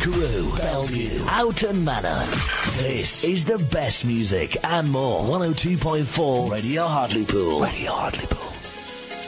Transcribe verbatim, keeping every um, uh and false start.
Crewe, Bellevue, Houghton Manor. This is the best music and more. one oh two point four Radio Hartlepool. Radio Hartlepool.